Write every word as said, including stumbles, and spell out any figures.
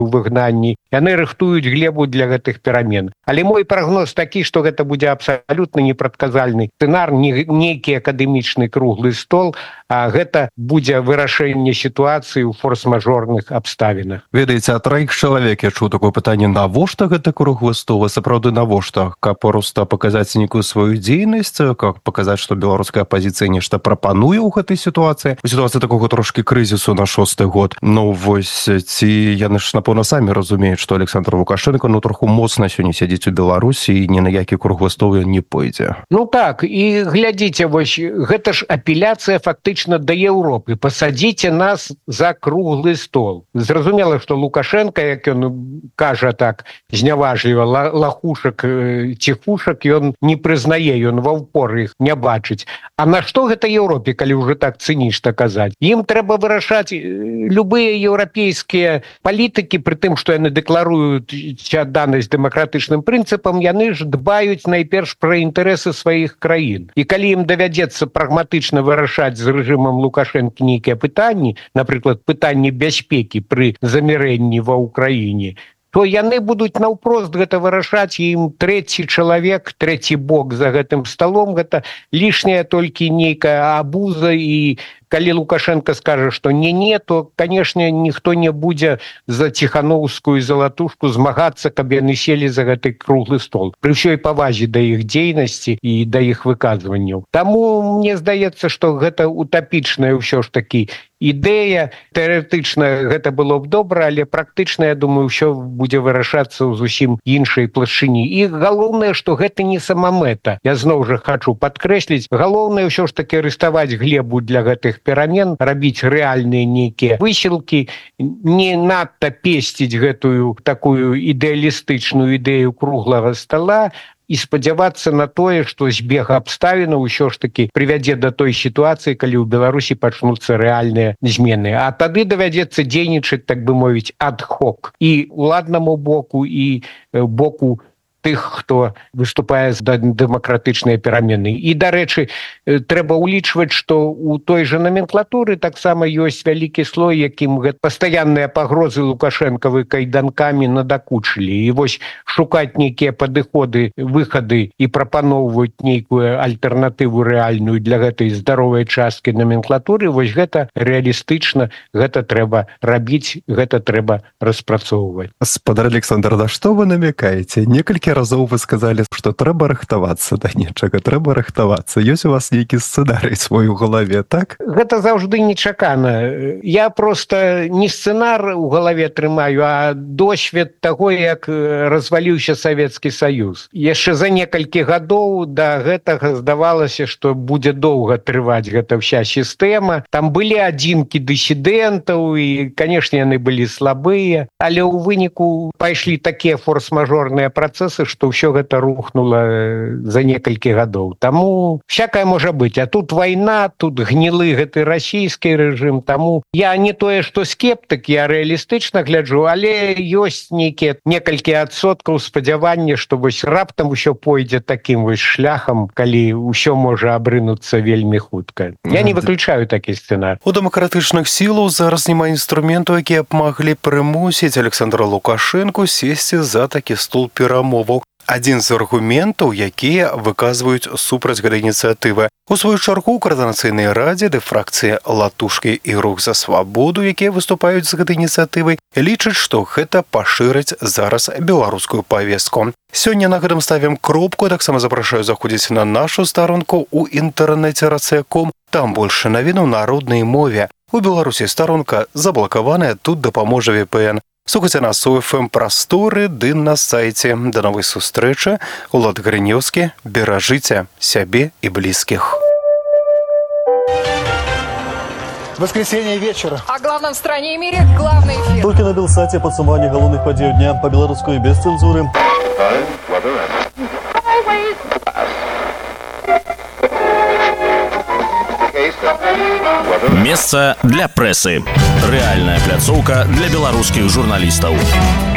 у выгнанні. Яны рыхтуюць глебу для гэтых перамен. Але мой прагноз такі, што гэта будзе абсалютна непрадказальны сцэнар, не нейкі акадэмічны круглы стол, а гэта будзе вырашэнне сітуацыі ў форс-мажорных абставінах. Ведаеце, а траіх чалавек я чуў такое пытанне, навошта гэта круглы стол? Сапраўды навошта? Каб проста паказаць нейкую сваю дзейнасць, каб паказаць, што беларуская апазіцыя нешта прапануе ў гэтай сітуацыі? У сітуацыі такога трошкі крызісу на шосты год. Ну вось, ці яны ж, напэўна, самі разумеюць, што Александр Лукашенко ну троху моцна сёння сядзіць у Беларусі і ні на які круглы стол ён не пойдзе. Ну так, і глядзіце, вось гэта ж апеляцыя фактычна да Еўропы. Пасадзіце нас за круглы стол. Зразумела, што Лукашенко, як ён кажа так зняважліва, лахушак, ціхушак, ён не прызнае, ён ва ўпор іх не бачыць. А на што гэта Еўропе, калі ўжо так цынічна казаць? Ім трэба вырашаць любыя еўрапейскія палітыкі, пры тым, што яны дэкларуюць адданасць дэмакратычным прынцыпам, яны ж дбаюць найперш пра інтарэсы сваіх краін. І калі ім давядзецца прагматычна вырашаць з рэжымам Лукашэнкі нейкія пытанні, напрыклад, пытанні бяспекі пры замірэнні ва ўкраіне, то яны будуць наўпрост гэта вырашаць, і ім трэці чалавек, трэці бок за гэтым сталом, гэта лішняя толькі нейкая абуза, і калі Лукашенко скажа, што не-не, то, канешне, ніхто не будзе за ціхановскую залатушку змагацца, каб яны селі за гэты круглы стол. Пры ўсёй павазе да іх дзейнасці і да іх выказванняў. Таму мне здаецца, што гэта утапічная ўсё ж такі ідэя. Тэарэтычна гэта было б добра, але практычна, я думаю, ўсё будзе вырашацца ў зусім іншай плашчыні. І галоўнае, што гэта не самамэта. Я зноў жа хачу падкрэсліць, галоўнае ўсё ж такі рыставаць глебу для гэтых перамен, рабіць рэальныя нейкія высілкі, не надта песціць гэтую такую ідэалістычную ідэю круглага стола і спадзявацца на тое, што збег абставінаў ўсё ж такі прывядзе да той сітуацыі, калі ў Беларусі пачнуцца рэальныя змены. А тады давядзецца дзейнічаць, так бы мовіць, ад-хок і уладнаму боку, і боку тых, хто выступае за дэмакратычныя перамены. І, дарэчы, трэба ўлічваць, што ў той жа номенклатуры таксама ёсць вялікі слой, якім пастаянныя пагрозы Лукашэнкавы кайданкамі надакучылі. І вось шукаць нейкія падыходы, выхады і прапаноўваць нейкую альтэрнатыву рэальную для гэтай здаровай часткі номенклатуры, вось гэта рэалістычна, гэта трэба рабіць, гэта трэба распрацоўваць. Спадар Александр, на што вы намякаеце? Некалькі разоў вы сказалі, што трэба рыхтавацца да нечага, трэба рыхтавацца. Ёсць у вас нейкі сцэнарый свой у галаве, так? Гэта заўжды нечакана. Я проста не сцэнар у галаве трымаю, а досвед таго, як разваліўся Савецкі Саюз. Яшчэ за некалькі гадоў да гэтага здавалася, што будзе доўга трываць гэта ўся сістэма. Там былі адзінкі дысідэнтаў, і, канешне, яны былі слабыя, але ў выніку пайшлі такія форс-мажорныя працэсы, што ўсё гэта рухнула за некалькі гадоў. Таму всякае можа быць. А тут вайна, тут гнілы гэты расійскі рэжым. Таму я не тое, што скептык, я рэалістычна гляджу, але ёсць нейкія некалькі адсоткаў спадзявання, што вось раптам усё пойдзе такім вось шляхам, калі ўсё можа абрынуцца вельмі хутка. Я не выключаю такі сцэнар. У дэмакратычных сілаў зараз няма інструменту, якія б маглі прымусіць Александра Лукашэнку сесці за такі стол перамоваў. Адзін з аргументаў, якія выказваюць супраць гэтай ініцыятывы. У сваю чаргу, у Каардынацыйнай радзе ды фракцыі «Латушкі» і «Рух за свабоду», якія выступаюць з гэтай ініцыятывай, лічаць, што гэта пашырыць зараз беларускую павестку. Сёння на гэтым ставім кропку, таксама запрашаю заходзіць на нашу старонку ў інтэрнэце рацыяком. Там больше навін у народнай мове. У Беларусі старонка заблакаваная, тут дапаможа вэ пэ эн. Слухайце нас у эф эм прасторы ды на сайце. Да новай сустрэчы. Улад Грынёўскі. Беражыце сябе і блізкіх. Воскресенье вечера. О главном в стране и мире главный эфир. Только на Белсате подсумование головных подей дня по белорусской без цензуры. Месца для прэсы. Рэальная пляцоўка для беларускіх журналістаў.